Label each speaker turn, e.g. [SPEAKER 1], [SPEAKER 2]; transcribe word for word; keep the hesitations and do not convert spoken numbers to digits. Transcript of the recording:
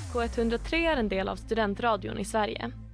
[SPEAKER 1] K ett noll tre är en del av Studentradion i Sverige.